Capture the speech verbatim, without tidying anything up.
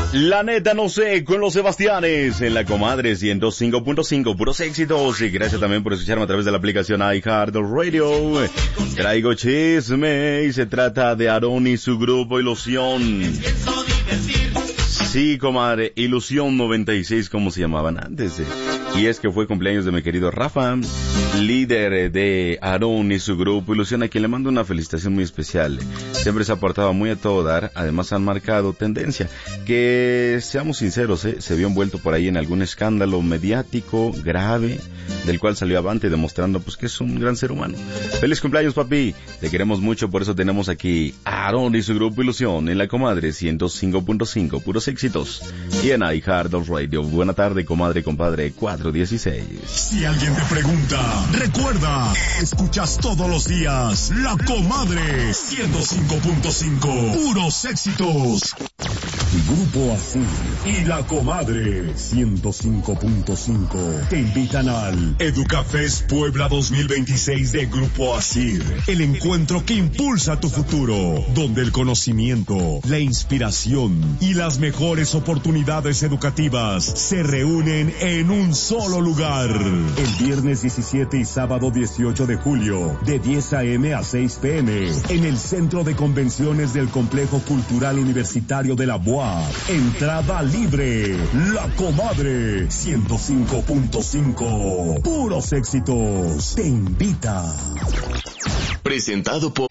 La neta no sé, con los Sebastianes en la Comadre ciento cinco punto cinco, puros éxitos. Y gracias también por escucharme a través de la aplicación iHeartRadio. Traigo chisme y se trata de Aarón y su grupo Ilusión. Sí, comadre, Ilusión noventa y seis, como se llamaban antes. Eh. Y es que fue cumpleaños de mi querido Rafa, líder de Aarón y su grupo Ilusión, a quien le mando una felicitación muy especial. Siempre se ha portado muy a todo dar, además han marcado tendencia. Que, seamos sinceros, eh, se vio envuelto por ahí en algún escándalo mediático grave, del cual salió avante demostrando pues que es un gran ser humano. Feliz cumpleaños, papi, te queremos mucho, por eso tenemos aquí a Aarón y su grupo Ilusión en la Comadre ciento cinco punto cinco, puros éxitos. Y en iHeartRadio. Buena tarde, comadre, compadre, cuatro dieciséis. Si alguien te pregunta, recuerda, escuchas todos los días La Comadre ciento cinco punto cinco, puros éxitos. Grupo Asir y La Comadre ciento cinco punto cinco te invitan al Educafest Puebla dos mil veintiséis de Grupo Asir, el encuentro que impulsa tu futuro, donde el conocimiento, la inspiración y las mejores oportunidades educativas se reúnen en un solo lugar. El viernes diecisiete y sábado dieciocho de julio, de diez a eme a seis pe eme, en el Centro de Convenciones del Complejo Cultural Universitario de la B U A. Entrada libre. La Comadre ciento cinco punto cinco. Puros éxitos. Te invita. Presentado por